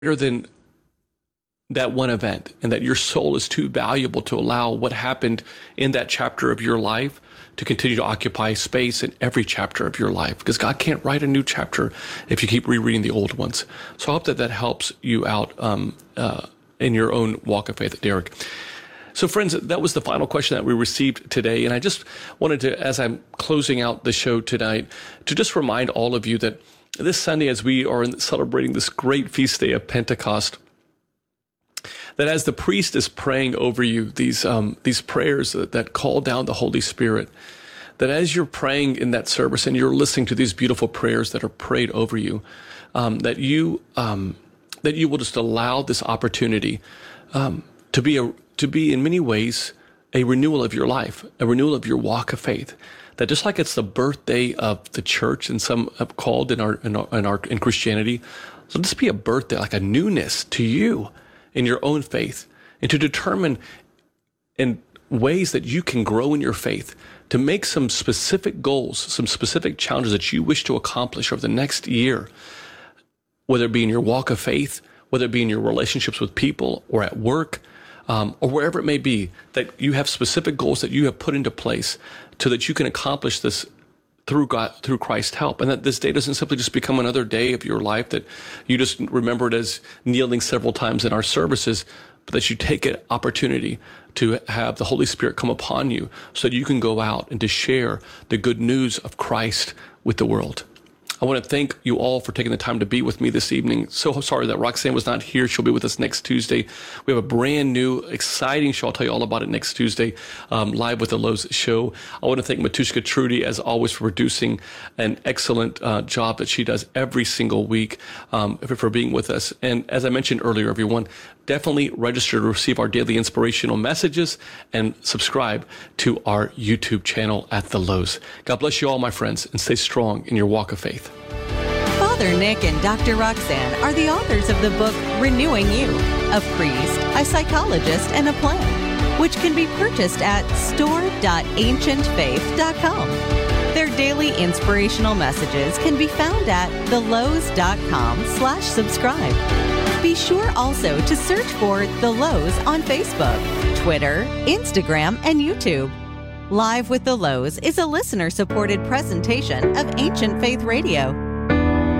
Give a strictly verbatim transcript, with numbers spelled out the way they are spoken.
greater than that one event, and that your soul is too valuable to allow what happened in that chapter of your life to continue to occupy space in every chapter of your life, because God can't write a new chapter if you keep rereading the old ones. So I hope that that helps you out um, uh, in your own walk of faith, Derek. So friends, that was the final question that we received today. And I just wanted to, as I'm closing out the show tonight, to just remind all of you that this Sunday, as we are celebrating this great feast day of Pentecost, that as the priest is praying over you, these um, these prayers that, that call down the Holy Spirit, that as you're praying in that service and you're listening to these beautiful prayers that are prayed over you, um, that you um, that you will just allow this opportunity um, to be a to be in many ways a renewal of your life, a renewal of your walk of faith. That just like it's the birthday of the church, and some have called in our in our in, our, in Christianity, so this be a birthday, like a newness to you in your own faith, and to determine in ways that you can grow in your faith, to make some specific goals, some specific challenges that you wish to accomplish over the next year, whether it be in your walk of faith, whether it be in your relationships with people or at work, um, or wherever it may be, that you have specific goals that you have put into place so that you can accomplish this through God, through Christ's help. And that this day doesn't simply just become another day of your life that you just remember it as kneeling several times in our services, but that you take an opportunity to have the Holy Spirit come upon you so that you can go out and to share the good news of Christ with the world. I want to thank you all for taking the time to be with me this evening. So sorry that Roxanne was not here. She'll be with us next Tuesday. We have a brand new, exciting show. I'll tell you all about it next Tuesday, um, live with the Lowe's show. I want to thank Matushka Trudy, as always, for producing an excellent uh, job that she does every single week, um, for, for being with us. And as I mentioned earlier, everyone, definitely register to receive our daily inspirational messages and subscribe to our YouTube channel at The Lowe's. God bless you all, my friends, and stay strong in your walk of faith. Father Nick and Doctor Roxanne are the authors of the book Renewing You, a priest, a psychologist, and a plan, which can be purchased at store dot ancient faith dot com. Their daily inspirational messages can be found at the lowe's dot com slash subscribe. Be sure also to search for The Lowe's on Facebook, Twitter, Instagram, and YouTube. Live with The Lowe's is a listener-supported presentation of Ancient Faith Radio.